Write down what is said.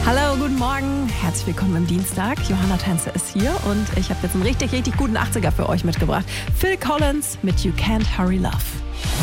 Hallo, guten Morgen. Herzlich willkommen am Dienstag. Johanna Tänze ist hier und ich habe jetzt einen richtig, richtig guten 80er für euch mitgebracht. Phil Collins mit You Can't Hurry Love.